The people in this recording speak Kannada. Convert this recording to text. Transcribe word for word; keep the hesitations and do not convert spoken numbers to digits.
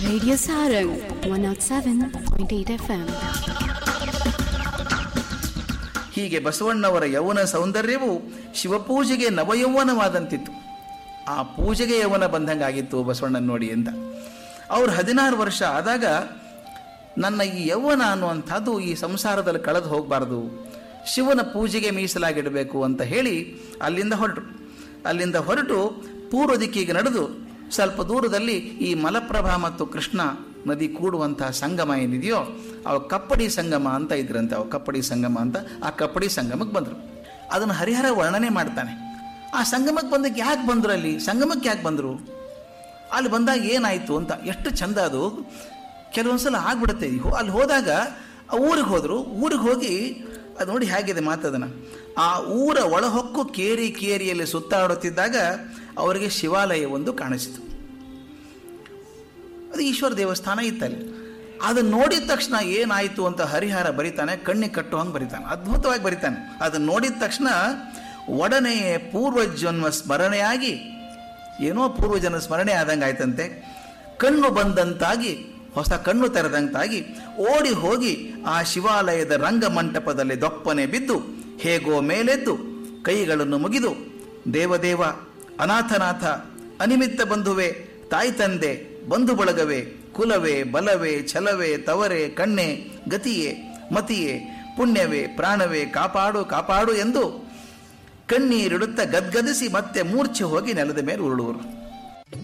Radio Sarang one oh seven point eight F M. ಹೀಗೆ ಬಸವಣ್ಣವರ ಯೌವನ ಸೌಂದರ್ಯವು ಶಿವಪೂಜೆಗೆ ನವಯೌವನವಾದಂತಿತ್ತು. ಆ ಪೂಜೆಗೆ ಯೌವನ ಬಂದಂಗಾಗಿತ್ತು ಬಸವಣ್ಣನ ನೋಡಿ ಅಂತ. ಅವ್ರು ಹದಿನಾರು ವರ್ಷ ಆದಾಗ ನನ್ನ ಈ ಯೌವನ ಅನ್ನುವಂಥದ್ದು ಈ ಸಂಸಾರದಲ್ಲಿ ಕಳೆದು ಹೋಗಬಾರ್ದು, ಶಿವನ ಪೂಜೆಗೆ ಮೀಸಲಾಗಿಡಬೇಕು ಅಂತ ಹೇಳಿ ಅಲ್ಲಿಂದ ಹೊರಟರು. ಅಲ್ಲಿಂದ ಹೊರಟು ಪೂರ್ವ ದಿಕ್ಕಿಗೆ ನಡೆದು ಸ್ವಲ್ಪ ದೂರದಲ್ಲಿ ಈ ಮಲಪ್ರಭಾ ಮತ್ತು ಕೃಷ್ಣ ನದಿ ಕೂಡುವಂತಹ ಸಂಗಮ ಏನಿದೆಯೋ ಅವು ಕಪ್ಪಡಿ ಸಂಗಮ ಅಂತ ಇದ್ರಂತೆ. ಅವು ಕಪ್ಪಡಿ ಸಂಗಮ ಅಂತ ಆ ಕಪ್ಪಡಿ ಸಂಗಮಕ್ಕೆ ಬಂದರು. ಅದನ್ನು ಹರಿಹರ ವರ್ಣನೆ ಮಾಡ್ತಾನೆ. ಆ ಸಂಗಮಕ್ಕೆ ಬಂದಕ್ಕೆ ಯಾಕೆ ಬಂದರು, ಅಲ್ಲಿ ಸಂಗಮಕ್ಕೆ ಯಾಕೆ ಬಂದರು, ಅಲ್ಲಿ ಬಂದಾಗ ಏನಾಯಿತು ಅಂತ ಎಷ್ಟು ಚಂದ ಅದು. ಕೆಲವೊಂದ್ಸಲ ಆಗ್ಬಿಡುತ್ತೆ. ಅಲ್ಲಿ ಹೋದಾಗ ಊರಿಗೆ ಹೋದರು. ಊರಿಗೆ ಹೋಗಿ ಅದು ನೋಡಿ ಹೇಗಿದೆ ಮಾತದನ್ನು. ಆ ಊರ ಒಳಹೊಕ್ಕು ಕೇರಿ ಕೇರಿಯಲ್ಲಿ ಸುತ್ತಾಡುತ್ತಿದ್ದಾಗ ಅವರಿಗೆ ಶಿವಾಲಯ ಒಂದು ಕಾಣಿಸಿತು. ಅದು ಈಶ್ವರ ದೇವಸ್ಥಾನ ಇತ್ತಲ್ಲಿ. ಅದನ್ನು ನೋಡಿದ ತಕ್ಷಣ ಏನಾಯಿತು ಅಂತ ಹರಿಹರ ಬರಿತಾನೆ, ಕಣ್ಣಿಗೆ ಕಟ್ಟುವಂಗೆ ಬರಿತಾನೆ, ಅದ್ಭುತವಾಗಿ ಬರಿತಾನೆ. ಅದನ್ನು ನೋಡಿದ ತಕ್ಷಣ ಒಡನೆಯೇ ಪೂರ್ವಜನ್ಮ ಸ್ಮರಣೆಯಾಗಿ, ಏನೋ ಪೂರ್ವಜನ್ಮ ಸ್ಮರಣೆ ಆದಂಗೆ ಆಯ್ತಂತೆ. ಕಣ್ಣು ಬಂದಂತಾಗಿ, ಹೊಸ ಕಣ್ಣು ತೆರೆದಂತಾಗಿ ಓಡಿ ಹೋಗಿ ಆ ಶಿವಾಲಯದ ರಂಗಮಂಟಪದಲ್ಲಿ ದೊಪ್ಪನೆ ಬಿದ್ದು ಹೇಗೋ ಮೇಲೆದ್ದು ಕೈಗಳನ್ನು ಮುಗಿದು, ದೇವದೇವ, ಅನಾಥನಾಥ, ಅನಿಮಿತ್ತ ಬಂಧುವೆ, ತಾಯಿ ತಂದೆ, ಬಂಧು ಬಳಗವೇ, ಕುಲವೇ, ಬಲವೇ, ಛಲವೇ, ತವರೇ, ಕಣ್ಣೆ, ಗತಿಯೇ, ಮತಿಯೇ, ಪುಣ್ಯವೇ, ಪ್ರಾಣವೇ, ಕಾಪಾಡು ಕಾಪಾಡು ಎಂದು ಕಣ್ಣೀರಿಡುತ್ತಾ ಗದ್ಗದಿಸಿ ಮತ್ತೆ ಮೂರ್ಛೆ ಹೋಗಿ ನೆಲದ ಮೇಲೆ ಉರುಳುವರು.